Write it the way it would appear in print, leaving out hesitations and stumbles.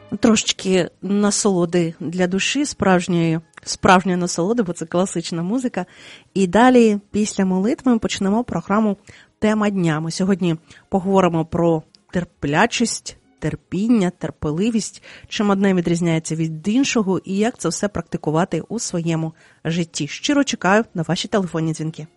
Трошечки насолоди для душі, справжньої насолоди, бо це класична музика. І далі, після молитви, ми почнемо програму «Тема дня». Ми сьогодні поговоримо про терплячість, терпіння, терпеливість, чим одне відрізняється від іншого і як це все практикувати у своєму житті. Щиро чекаю на ваші телефонні дзвінки.